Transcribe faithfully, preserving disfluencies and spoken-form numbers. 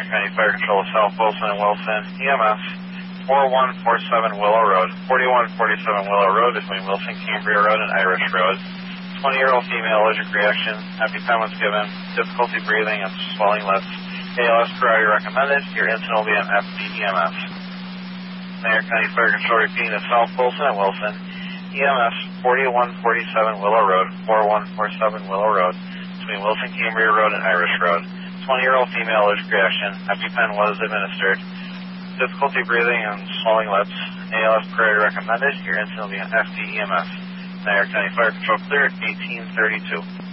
Marion County Fire Control of South Wilson and Wilson, E M S, four one four seven Willow Road, forty-one forty-seven Willow Road between Wilson, Cambria Road and Irish Road. twenty-year-old female allergic reaction, EpiPen was given, difficulty breathing and swelling lips. A L S priority recommended. Your incident will be on F D E M S. Marion County Fire Control repeating to South Wilson and Wilson, E M S, forty-one forty-seven Willow Road, forty-one forty-seven Willow Road between Wilson, Cambria Road and Irish Road. twenty-year-old female allergic reaction, EpiPen was administered, difficulty breathing and swelling lips. A L S priority recommended. Your incident will be on F D E M S. Marion County Fire Control clear at eighteen thirty-two.